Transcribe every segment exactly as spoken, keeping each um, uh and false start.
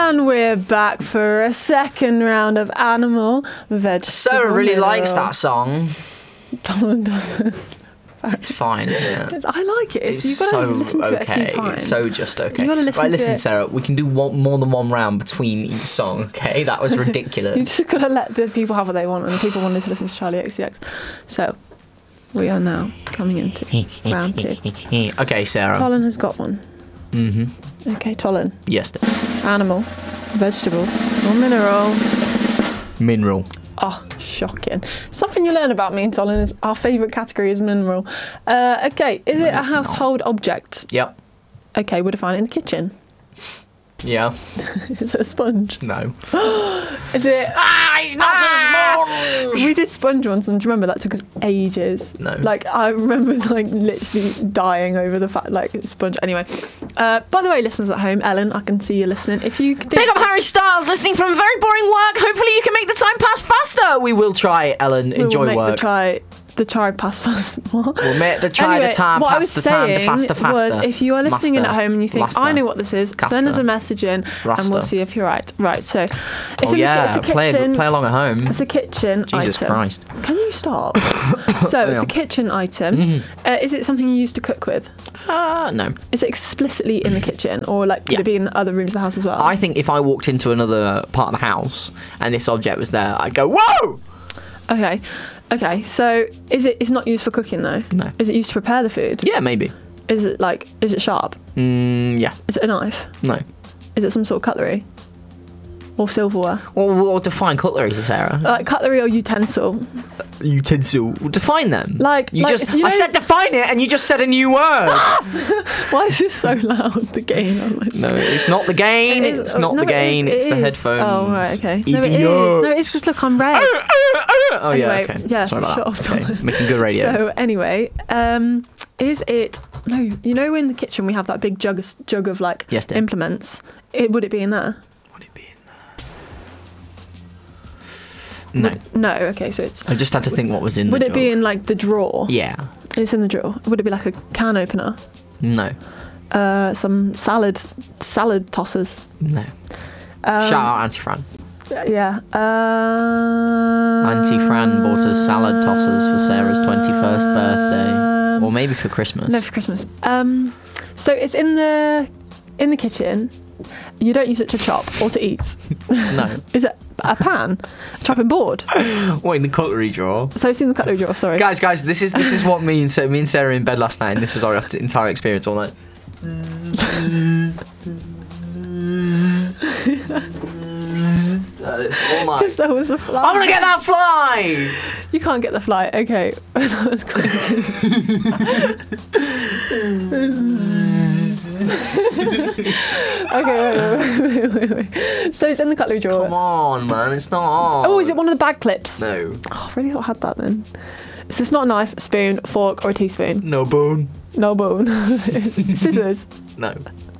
And we're back for a second round of Animal Vegetable Sarah really Mineral. likes that song. Dolan doesn't. It's fine, isn't it? I like it. It's You've got so to listen to okay. it a few times. It's so just okay. You got to listen right, to listen, it. Sarah. We can do one, more than one round between each song. Okay, that was ridiculous. You just got to let the people have what they want, and the people wanted to listen to Charlie X C X. So, we are now coming into round two. Okay, Sarah. Tolan has got one. Mm-hmm. Okay, Tolan. Yes. Animal, vegetable, or mineral. Mineral. Oh, shocking. Something you learn about me and Tolan is our favourite category is mineral. Uh, okay, is No, it a it's household object? Yep. Okay, we'll define it in the kitchen. Yeah. Is it a sponge? No. Is it... Ah, it's not Ah! a sponge! We did sponge once, and do you remember that took us ages? No. Like, I remember, like, literally dying over the fact, like, sponge. Anyway, uh, by the way, listeners at home, Ellen, I can see you listening. If you think... Big up Harry Styles, listening from very boring work. Hopefully you can make the time pass faster. We will try, Ellen. We'll Enjoy make work. the try... The try pass fast. What? We'll make the try anyway, the time what I pass was the time the saying faster faster. was, if you are listening in at home and you think, Laster. I know what this is, Caster. send us a message in Raster. and we'll see if you're right. Right, so it's, Oh in yeah, the, it's a play, kitchen. play along at home. It's a kitchen Jesus item. Christ. Can you stop? So it's Yeah. a kitchen item. Mm-hmm. Uh, is it something you use to cook with? Uh, no. Is it explicitly in the kitchen, or like could Yeah. it be in other rooms of the house as well? I think if I walked into another part of the house and this object was there, I'd go, whoa! Okay, okay. So is it? It's not used for cooking though. No. Is it used to prepare the food? Yeah, maybe. Is it like? Is it sharp? Mm, yeah. Is it a knife? No. Is it some sort of cutlery? Or silverware? Well, we'll define cutlery, Sarah. Like cutlery or utensil? Utensil. We'll define them. Like- you like, just. you know- I said define it, and you just said a new word. Why is this so loud? The gain on my No, it's not the gain. It is- It's not no, the it is, gain. it It's the is. headphones. Oh, right, okay. No, it is. Idiots. No, it's just, look, I'm red. Oh yeah. Anyway, Okay. yeah, Sorry so about shut that. up, Okay. Making good radio. So anyway, um, is it... No, you know in the kitchen we have that big jug of, jug of like, Yes, dear. implements. It, would it be in there? Would it be in there? No. Would- no, okay, so it's... I just had to think what was in Would the it be jug. in, like, the drawer? Yeah. It's in the drawer. Would it be like a can opener? No. Uh, some salad salad tossers? No. Um, Shout out Auntie Fran. Yeah. Uh, Auntie Fran bought us salad tossers for Sarah's twenty-first birthday. Or maybe for Christmas. No, for Christmas. Um, so it's in the in the kitchen. You don't use it to chop or to eat. No. Is it a pan? A chopping board? What, in the cutlery drawer? So it's in the cutlery drawer, sorry. Guys, guys, this is this is what me and, so, me and Sarah in bed last night, and this was our entire experience all night. all night. Because there was a fly. I'm gonna get that fly! You can't get the fly. Okay. That was quick. Okay, wait, wait, wait, wait, wait. So it's in the cutlery drawer. Come on, man, it's not. Oh, is it one of the bag clips? No. Oh, I really thought I had that then. So it's not a knife, a spoon, a fork, or a teaspoon. No bone. No bone. It's scissors. No.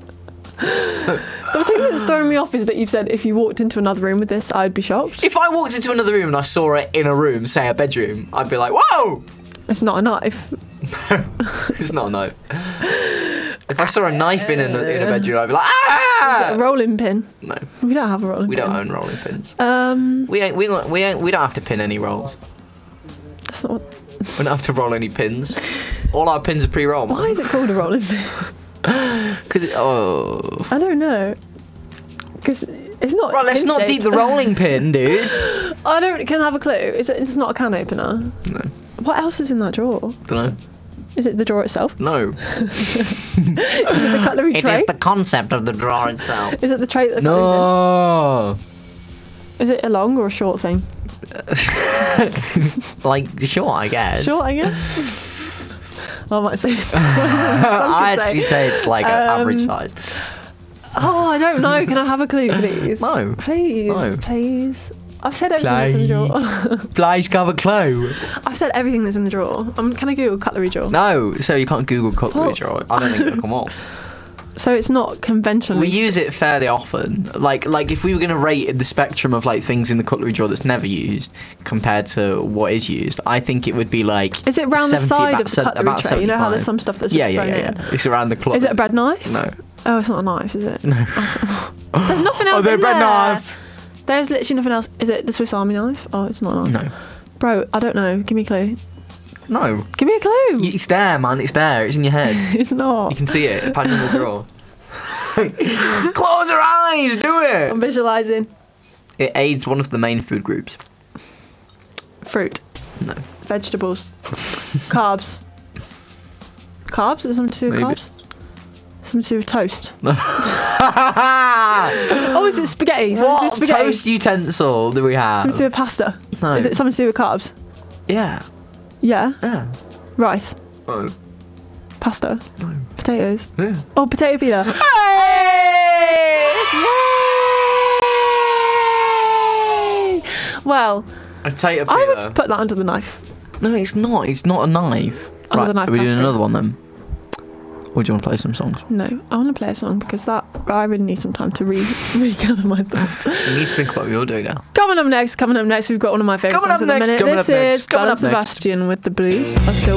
The thing that's throwing me off is that you've said if you walked into another room with this, I'd be shocked. If I walked into another room and I saw it in a room, say a bedroom, I'd be like, whoa! It's not a knife. It's not a knife. If I saw a knife in a, in a bedroom, I'd be like, Is it ah! a rolling pin? No, We don't have a rolling we pin. don't own rolling pins. Um, We ain't, we ain't, we ain't, we don't have to pin any rolls. that's not. We don't have to roll any pins. All our pins are pre-rolled. Why is it called a rolling pin? Because it, oh. I don't know. Because it's not. Right, let's not deep pin-shaped. the rolling pin, dude. I don't. Can I have a clue? Is it? It's not a can opener. No, What else is in that drawer? don't know. Is it the drawer itself? No. Is it the cutlery It tray? is the concept of the drawer itself. Is it the tray that the cutlery's No. in? Is it a long or a short thing? Like, sure, I guess. Short, I guess. I might say. Some I could actually say it's like an Um, average size. Oh, I don't know. Can I have a clue, please? No. Please. No. Please. I've said everything that's in the drawer. Please cover clue. I've said everything that's in the drawer. Um, can I Google cutlery drawer? No, so you can't Google cutlery Well- drawer. I don't think it'll come up. So it's not conventionally. We use it fairly often. Like, like if we were going to rate the spectrum of like things in the cutlery drawer that's never used compared to what is used, I think it would be like. Is it round the seventy, side about of the se- cutlery about tray? You know how there's seventy-five. some stuff that's Yeah, just yeah, thrown yeah, in? yeah. It's around the clock. Is it a bread knife? No. Oh, it's not a knife, is it? No. There's nothing else Oh, they're in a bread there. knife. There's literally nothing else. Is it the Swiss Army knife? Oh, it's not a knife. No. Bro, I don't know. Give me a clue. No. Give me a clue. It's there, man. It's there. It's in your head. It's not. You can see it. Pattern in the drawer. Close your eyes. Do it. I'm visualising. It aids one of the main food groups. Fruit. No. Vegetables. Carbs. Carbs? Is there something to do with Maybe. carbs? Something to do with toast. Oh, is it spaghetti? Something What to do with spaghetti? toast utensil do we have? Something to do with pasta. No. Is it something to do with carbs? Yeah. Yeah. Yeah. Rice. Oh. Pasta. No. Potatoes. Yeah. Oh, potato peeler. Yay! Well, A potato I peeler. would put that under the knife. No, it's not. It's not a knife. Under right, the knife are we doing category. another one then? Or do you want to play some songs? No, I want to play a song because that I really need some time to re regather my thoughts. You need to think about what you're doing now. Coming up next, coming up next, we've got one of my favourite Coming songs up at the next, minute. coming This up next, is coming Belle up and next. Sebastian with the blues. I still